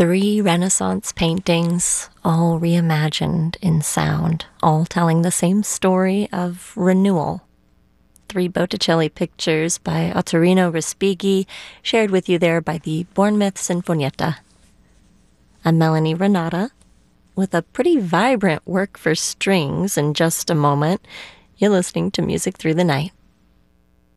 Three Renaissance paintings, all reimagined in sound, all telling the same story of renewal. Three Botticelli pictures by Ottorino Respighi, shared with you there by the Bournemouth Sinfonietta. I'm Melanie Renata, with a pretty vibrant work for strings in just a moment. You're listening to Music Through the Night.